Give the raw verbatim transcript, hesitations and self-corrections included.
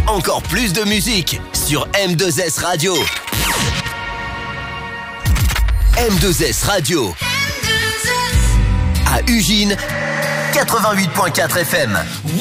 encore plus de musique sur M deux S Radio. M deux S Radio. À Ugine, quatre-vingt-huit virgule quatre F M.